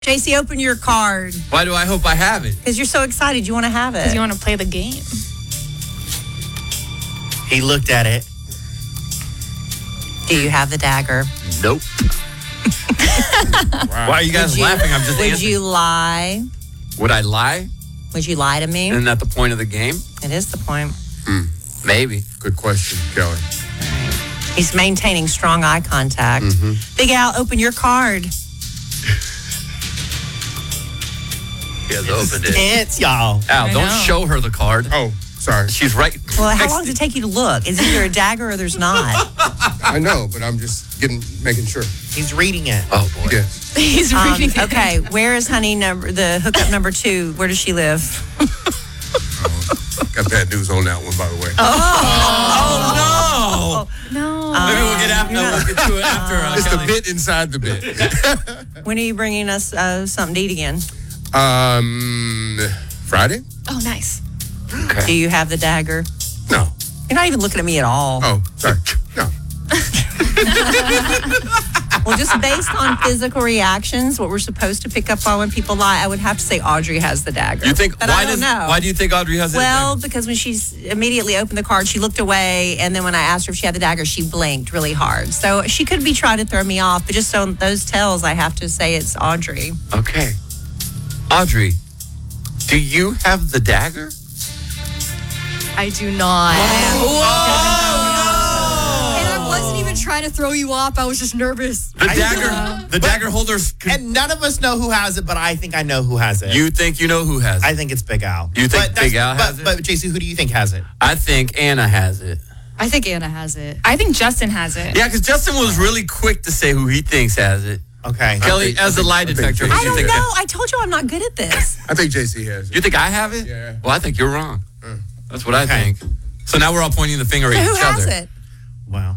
JC, open your card. Why do I hope I have it? Because you're so excited. You want to have it. Because you want to play the game. He looked at it. Do you have the dagger? Nope. Why are you guys laughing? I'm just Would answering. you lie? Would I lie? Would you lie to me? Isn't that the point of the game? It is the point. Maybe. Good question, Kelly. He's maintaining strong eye contact. Big Al, open your card. He has opened it. It's y'all. Al, I don't know. show her the card. Oh, sorry. She's right. Well, how next long does it take you to look? Is either a dagger or there's not? I know, but I'm just making sure. He's reading it. Oh, boy. Yes. He's reading it. Okay, where is honey the hookup number 2? Where does she live? Got bad news on that one, by the way. Oh, no. No. Maybe we'll get to it after. It's the Kelly. bit inside the bit. When are you bringing us something to eat again? Friday? Oh, nice. Do you have the dagger? No. You're not even looking at me at all. Oh, sorry. No. Well, just based on physical reactions, what we're supposed to pick up on when people lie, I would have to say Audrey has the dagger. You think? But Why I don't know. Why do you think Audrey has it? Well, because when she's immediately opened the card, she looked away, and then when I asked her if she had the dagger, she blinked really hard. So she could be trying to throw me off, but just on those tells, I have to say it's Audrey. Okay. Audrey, do you have the dagger? I do not. And I wasn't even trying to throw you off. I was just nervous. The dagger holders. And none of us know who has it, but I think I know who has it. You think you know who has it? I think it's Big Al. You think Big Al has it? But JC, who do you think has it? I think Anna has it. I think Anna has it. I think Justin has it. Yeah, because Justin was really quick to say who he thinks has it. Okay. Kelly, as a lie detector, who I do you don't think know. has I told you I'm not good at this. I think JC has it? You it. think I have it? Yeah. Well, I think you're wrong. That's what I Okay. think. So now we're all pointing the finger at Who each has other. it? Wow.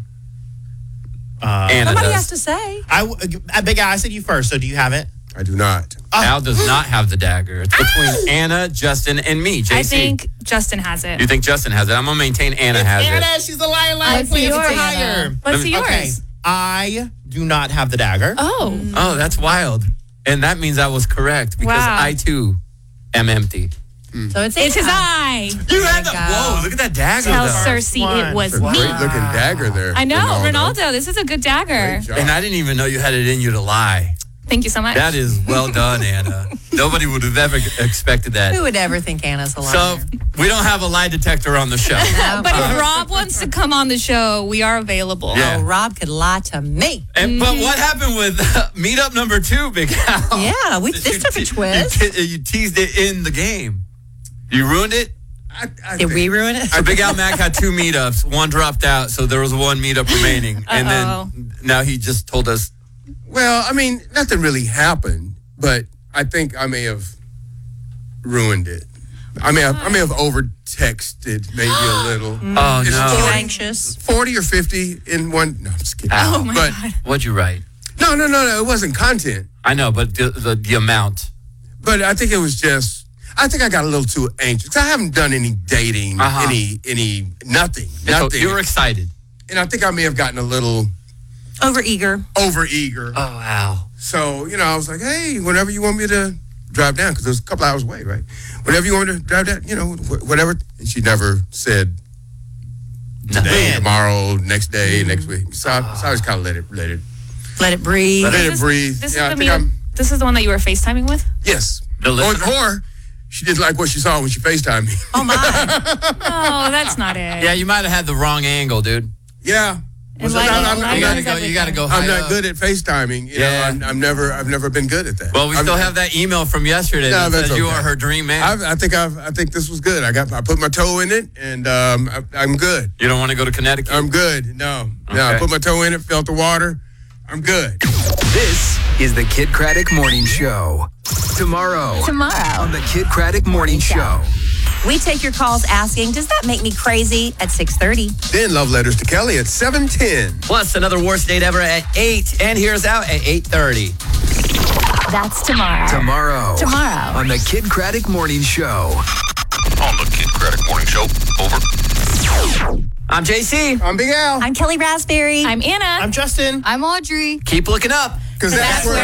Anna Somebody does. has to say. Big Al, I said you first, so do you have it? I do not. Al does not have the dagger. It's between Anna, Justin, and me, JC. I think Justin has it. You think Justin has it? I'm going to maintain Anna has Anna, it. she's a liar. Let's see yours. Higher. Let's see yours. Okay. I do not have the dagger. Oh. Oh, that's wild. And that means I was correct because Wow. I, too, am empty. So it's It's his eye. You had go. Whoa, look at that dagger, Tell though. Cersei it was It's a me. great looking dagger there. I know. Ronaldo. Ronaldo, this is a good dagger. Great job. And I didn't even know you had it in you to lie. Thank you so much. That is well done, Anna. Nobody would have ever expected that. Who would ever think Anna's a liar? So we don't have a lie detector on the show. But if Rob wants to come on the show, we are available. Yeah. Oh, Rob could lie to me. But what happened with meetup number 2, Big Al? Yeah, this took a twist. You teased it in the game. You ruined it? Did we ruin it? So Big Al Mac had 2 meetups. One dropped out, so there was 1 meetup remaining. And then now he just told us. Well, I mean, nothing really happened, but I think I may have ruined it. I may have over texted maybe a little. Oh, It's no. Too anxious. 40 or 50 in one. No, I'm just kidding. Ow. But What'd you write? no, it wasn't content. I know, but the amount. But I think it was just. I think I got a little too anxious. I haven't done any dating, nothing. You were excited. And I think I may have gotten a little Overeager. over-eager. Oh, wow. So, I was like, hey, whenever you want me to drive down, because it was a couple hours away, right? Whenever you want me to drive down, whatever. And she never said today, tomorrow, next day, next week. So I just kind of let it Let it breathe. let it breathe. This, Yeah, I is think I'm, this is the one that you were FaceTiming with? yes. The listener? Or she didn't like what she saw when she FaceTimed me. Oh, my. Oh, that's not it. Yeah, you might have had the wrong angle, dude. Yeah. And Well, lighting- I'm lighting not- is You gotta go. I'm high not up. good at FaceTiming. Yeah. I've never been good at that. Well, we still have that email from yesterday No, that that's says you okay. are her dream man. I think this was good. I put my toe in it, and I'm good. You don't want to go to Connecticut? I'm good. No, I Okay. put my toe in it, felt the water. I'm good. This is the Kid Craddock Morning Show. Tomorrow on the Kid Craddock Morning Show. We take your calls asking, does that make me crazy at 6:30? Then love letters to Kelly at 7:10. Plus, another worst date ever at 8. And here's out at 8:30. That's tomorrow. Tomorrow Tomorrow. on the Kid Craddock Morning Show. On the Kid Craddock Morning Show. Over. I'm JC. I'm Big Al. I'm Kelly Raspberry. I'm Anna. I'm Justin. I'm Audrey. Keep looking up. Because that's where